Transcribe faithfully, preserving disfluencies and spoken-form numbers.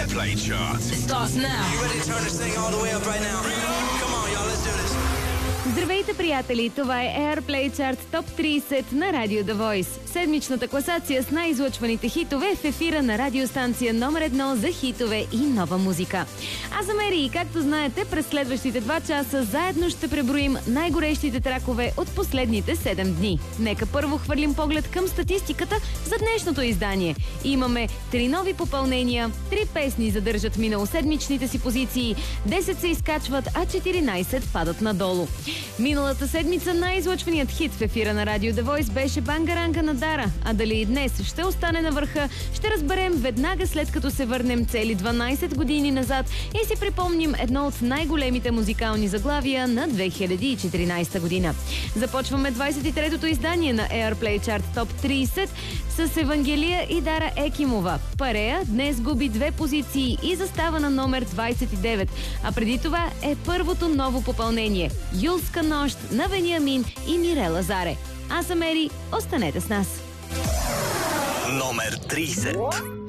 Airplay chart. It starts now. You ready to turn this thing all the way up right now? Come on, y'all, let's do this. Здравейте, приятели! Това е Airplay Chart Топ трийсет на Радио The Voice. Седмичната класация с най-излъчваните хитове в ефира на радиостанция номер едно за хитове и нова музика. Аз съм Ери и както знаете, през следващите два часа заедно ще преброим най-горещите тракове от последните седем дни. Нека първо хвърлим поглед към статистиката за днешното издание. Имаме три нови попълнения, три песни задържат миналоседмичните си позиции, десет се изкачват, а четиринайсет падат надолу. Миналата седмица най-излъчваният хит в ефира на Радио The Voice беше Бангаранга на Дара, а дали и днес ще остане на върха, ще разберем веднага след като се върнем цели дванайсет години назад и си припомним едно от най-големите музикални заглавия на две хиляди и четиринайсета година. Започваме двайсет и третото издание на Airplay Chart Топ трийсет с Евангелия и Дара Екимова. Парея днес губи две позиции и застава на номер двайсет и девет, а преди това е първото ново попълнение – Юлска нощ на Вениамин и Мирела Заре. Аз съм Ери, останете с нас. Номер трийсет.